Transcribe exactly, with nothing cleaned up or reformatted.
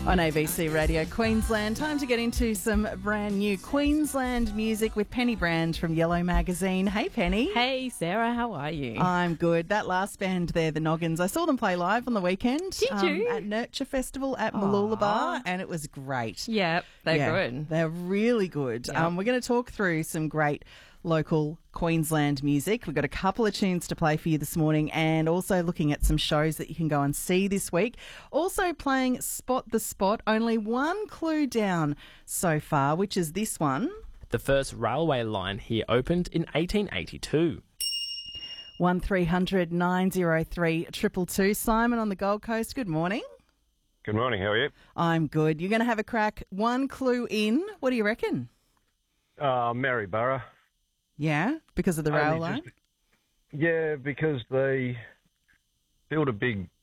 On A B C Radio Queensland, time to get into some brand new Queensland music with Penny Brand from Yellow Magazine. Hey, Penny. Hey, Sarah, how are you? I'm good. That last band there, the Noggins, I saw them play live on the weekend. Did you? Um, at Nurture Festival at Mooloolaba, and it was great. Yeah, they're Yeah, good. They're really good. Yeah. Um, we're going to talk through some great local Queensland music. We've got a couple of tunes to play for you this morning, and also looking at some shows that you can go and see this week. Also playing Spot the Spot, only one clue down so far, which is this one. The first railway line here opened in eighteen eighty-two. one three hundred nine oh three two two two. Simon on the Gold Coast, good morning. Good morning, how are you? I'm good. You're going to have a crack. One clue in. What do you reckon? Uh, Maryborough. Yeah, because of the rail Only line? just- Yeah, because they built a big